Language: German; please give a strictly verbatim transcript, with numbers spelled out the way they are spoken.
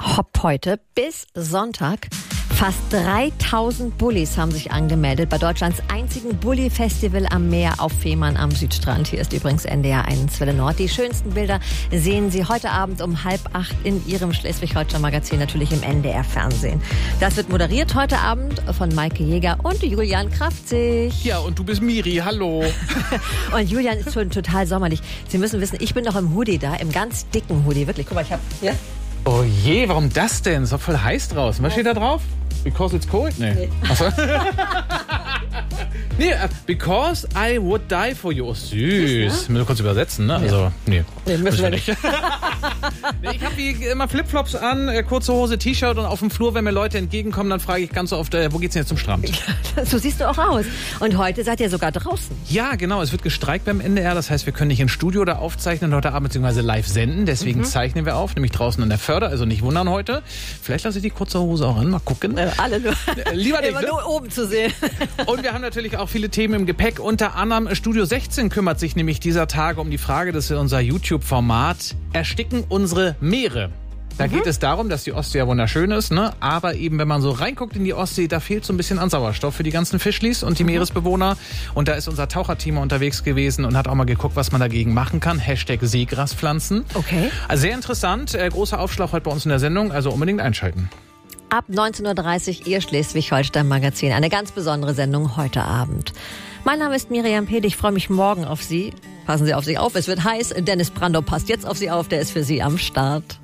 hopp heute bis Sonntag. Fast dreitausend Bullis haben sich angemeldet bei Deutschlands einzigen Bulli-Festival am Meer auf Fehmarn am Südstrand. Hier ist übrigens N D R eins Welle Nord. Die schönsten Bilder sehen Sie heute Abend um halb acht in Ihrem Schleswig-Holstein Magazin, natürlich im N D R Fernsehen. Das wird moderiert heute Abend von Maike Jäger und Julian Kraftzig. Ja, und du bist Miri, hallo. Und Julian ist schon total sommerlich. Sie müssen wissen, ich bin noch im Hoodie da, im ganz dicken Hoodie. Wirklich, guck mal, ich habe hier... Oh je, warum das denn? Ist doch voll heiß draußen. Was steht da drauf? Because it's cold? Nee. nee. Achso. nee, uh, because I would die for you. Oh, süß. Müssen wir kurz übersetzen, ne? Ja. Also, nee. Nee, müssen wir nicht. nee, ich habe wie immer Flipflops an, äh, kurze Hose, T-Shirt und auf dem Flur, wenn mir Leute entgegenkommen, dann frage ich ganz so oft, äh, wo geht's denn jetzt zum Strand? So siehst du auch aus. Und heute seid ihr sogar draußen. Ja, genau. Es wird gestreikt beim N D R. Das heißt, wir können nicht ins Studio da aufzeichnen heute Abend beziehungsweise live senden. Deswegen mhm. zeichnen wir auf, nämlich draußen an der Förder. Also nicht wundern heute. Vielleicht lasse ich die kurze Hose auch an. Mal gucken. Äh, alle nur. Lieber nicht, immer ne? nur oben zu sehen. Und wir haben natürlich auch viele Themen im Gepäck. Unter anderem Studio sechzehn kümmert sich nämlich dieser Tage um die Frage, das ist unser YouTube-Format, ersticken unsere Meere. Da mhm. geht es darum, dass die Ostsee ja wunderschön ist, ne? Aber eben, wenn man so reinguckt in die Ostsee, da fehlt so ein bisschen an Sauerstoff für die ganzen Fischlis und die mhm. Meeresbewohner. Und da ist unser Taucherteam unterwegs gewesen und hat auch mal geguckt, was man dagegen machen kann. Hashtag Seegraspflanzen. Okay. Also sehr interessant. Äh, großer Aufschlag heute bei uns in der Sendung, also unbedingt einschalten. Ab neunzehn Uhr dreißig, Ihr Schleswig-Holstein-Magazin. Eine ganz besondere Sendung heute Abend. Mein Name ist Miriam Pede. Ich freue mich morgen auf Sie. Passen Sie auf sich auf, es wird heiß. Dennis Brando passt jetzt auf Sie auf. Der ist für Sie am Start.